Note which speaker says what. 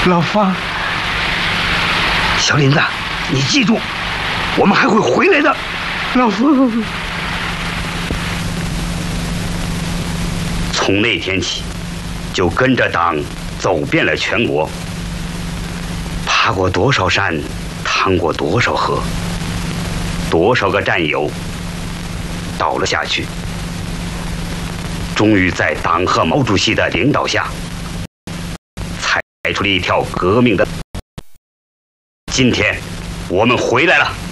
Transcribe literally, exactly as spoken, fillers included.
Speaker 1: 老方，小林子，你记住，我们还会回来的。老方。
Speaker 2: 从那天起，就跟着党走遍了全国，爬过多少山，趟过多少河，多少个战友倒了下去，终于在党和毛主席的领导下，踩出了一条革命的。今天，我们回来了。